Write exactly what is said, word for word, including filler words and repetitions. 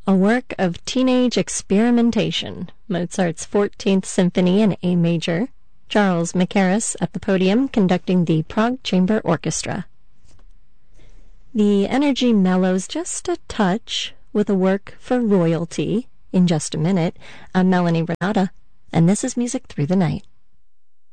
A work of teenage experimentation, Mozart's fourteenth Symphony in A major, Charles Mackerras at the podium conducting the Prague Chamber Orchestra. The energy mellows just a touch with a work for royalty in just a minute. I'm Melanie Renata, and this is Music Through the Night.